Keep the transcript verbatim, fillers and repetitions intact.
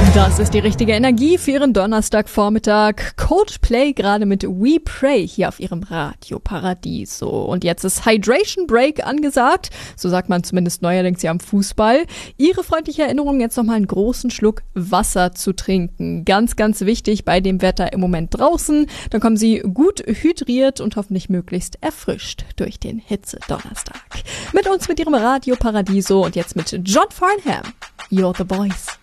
Das ist die richtige Energie für Ihren Donnerstagvormittag. Coldplay gerade mit We Pray hier auf Ihrem Radio Paradiso. Und jetzt ist Hydration Break angesagt. So sagt man zumindest neuerdings ja am Fußball. Ihre freundliche Erinnerung, jetzt nochmal einen großen Schluck Wasser zu trinken. Ganz, ganz wichtig bei dem Wetter im Moment draußen. Dann kommen Sie gut hydriert und hoffentlich möglichst erfrischt durch den Hitze-Donnerstag. Mit uns mit Ihrem Radio Paradiso und jetzt mit John Farnham. You're the Voice.